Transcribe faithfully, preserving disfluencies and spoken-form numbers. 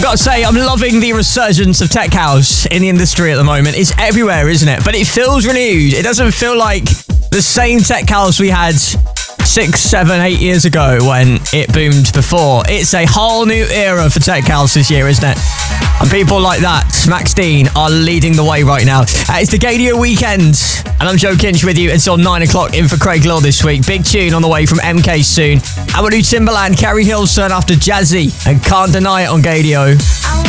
Gotta say, I'm loving the resurgence of tech house in the industry at the moment. It's everywhere, isn't it? But it feels renewed. It doesn't feel like the same tech house we had six, seven, eight years ago when it boomed before. It's a whole new era for tech house this year, isn't it? And people like that, Max Dean, are leading the way right now. Uh, it's the Gadio weekend, and I'm Joe Kinch with you until nine o'clock in for Craig Law this week. Big tune on the way from M K soon. Amadou Timberland, Kerry Hilson after Jazzy, and Can't Deny It on Gadio.